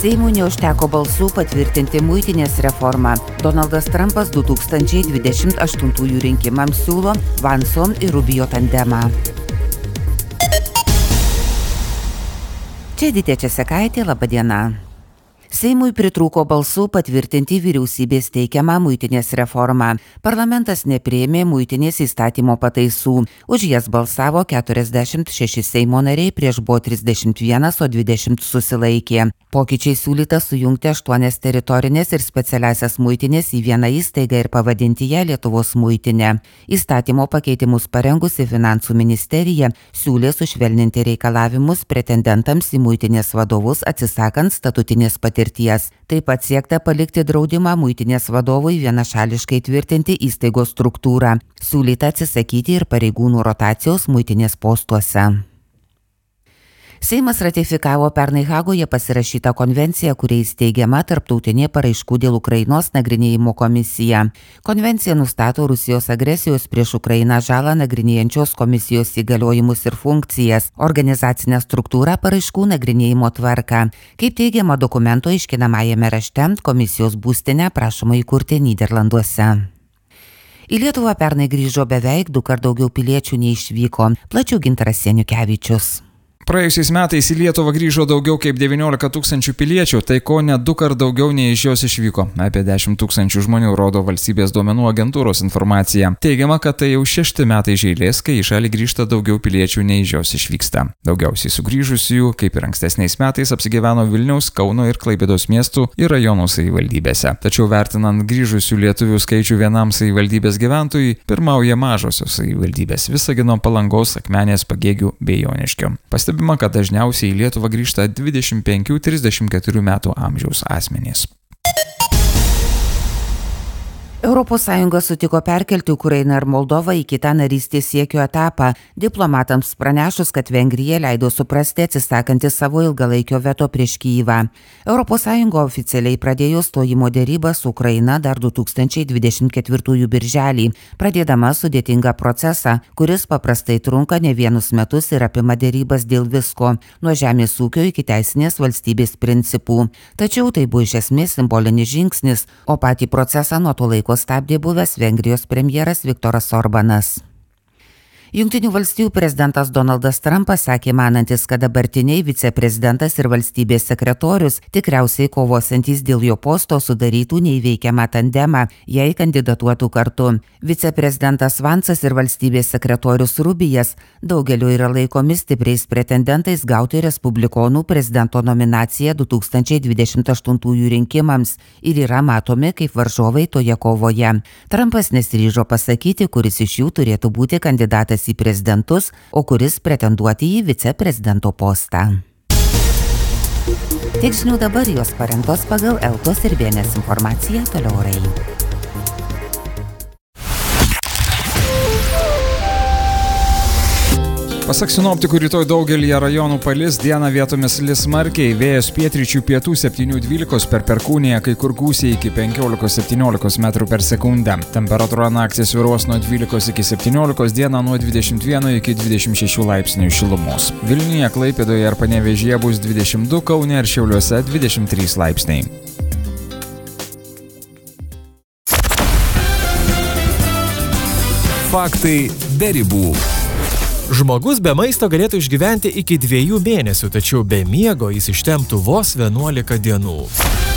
Seimui neužteko balsų patvirtinti muitinės reformą. Donaldas Trumpas 2028 rinkimams siūlo Vanso ir Rubio tandemą. Čia Edita Česekaitė, laba diena. Seimui pritrūko balsų patvirtinti vyriausybės teikiamą muitinės reformą. Parlamentas nepriėmė muitinės įstatymo pataisų. Už jas balsavo 46 Seimo nariai, prieš buvo 31, o 20 susilaikė. Pokyčiai siūlyta sujungti 8 teritorinės ir specialiasias muitinės į vieną įstaigą ir pavadinti ją Lietuvos muitinę. Įstatymo pakeitimus parengusi Finansų ministerija siūlė sušvelninti reikalavimus pretendentams į muitinės vadovus atsisakant statutinės patirties. Taip pat siekta palikti draudimą muitinės vadovui vienašališkai tvirtinti įstaigos struktūrą. Siūlyta atsisakyti ir pareigūnų rotacijos muitinės postuose. Seimas ratifikavo pernai Hagoje pasirašytą konvenciją, kuriai steigiama tarptautinė paraiškų dėl Ukrainos nagrinėjimo komisija. Konvencija nustato Rusijos agresijos prieš Ukrainą žalą nagrinėjančios komisijos įgaliojimus ir funkcijas, organizacinę struktūrą, paraiškų nagrinėjimo tvarką. Kaip teigiama dokumento aiškinamajame rašte, komisijos būstinę prašoma įkurti Nyderlanduose. Į Lietuvą pernai grįžo beveik 2 kart daugiau piliečių nei išvyko. Plačiau Gintaras Seniukevičius. Praėjusiais metais į Lietuvą grįžo daugiau kaip 19 000 piliečių, tai ko net 2 kart daugiau nei iš jos išvyko. Apie 10 000 žmonių rodo valstybės duomenų agentūros informacija. Teigiama, kad tai jau 6 metai iš eilės, kai į šalį grįžta daugiau piliečių nei iš jos išvyksta. Daugiausiai sugrįžusiųjų, kaip ir ankstesniais metais, apsigyveno Vilniaus, Kauno ir Klaipėdos miestų ir rajonų savivaldybėse. Tačiau vertinant grįžusių lietuvių skaičių vienam savivaldybės gyventojui, pirmauja mažosios savivaldybės – Visagino, Palangos, Akmenės, Pagėgių bei Joniškio. Pastebima, kad dažniausiai į Lietuvą grįžta 25–34 metų amžiaus asmenys. ES sutiko perkelti Ukrainą ir Moldovą į kitą narystės siekio etapą, diplomatams pranešus, kad Vengrija leido suprasti atsisakanti savo ilgalaikio veto prieš Kyjivą. ES oficialiai pradėjo stojimo dėrybą su Ukraina dar 2024 birželį, pradėdama sudėtingą procesą, kuris paprastai trunka ne vienus metus ir apima dėrybas dėl visko, nuo žemės ūkio iki teisinės valstybės principų. Tačiau tai buvo iš esmės simbolinis žingsnis, o patį procesą nuo to laiko stabdė buvęs Vengrijos premjeras Viktoras Orbanas. Jungtinių valstijų prezidentas Donaldas Trumpas sakė manantis, kad dabartiniai viceprezidentas ir valstybės sekretorius tikriausiai kovosiantys dėl jo posto sudarytų neįveikiamą tandemą, jei kandidatuotų kartu. Viceprezidentas Vansas ir valstybės sekretorius Rubijas daugeliu yra laikomi stipriais pretendentais gauti respublikonų prezidento nominaciją 2028 rinkimams ir yra matomi kaip varžovai toje kovoje. Trumpas nesiryžo pasakyti, kuris iš jų turėtų būti kandidatas į prezidentus, o kuris pretenduoti į viceprezidento postą. Tiek žinių dabar, jos parengtos pagal Eltos ir BNS informaciją, toliau orai. Pasak sinoptikų, rytoj daugelyje rajonų palis, dieną vietomis lis smarkiai, vėjas pietryčių pietų 7–12 per perkūniją, kai kur gūsiai iki 15–17 metrų per sekundę. Temperatūra naktį svyruos nuo 12 iki 17, dieną nuo 21 iki 26 laipsnių šilumos. Vilniuje, Klaipėdoje ir Panevėžyje bus 22, Kaune ir Šiauliuose 23 laipsniai. Faktai be ribų. Žmogus be maisto galėtų išgyventi iki 2 mėnesių, tačiau be miego jis ištemptų vos 11 dienų.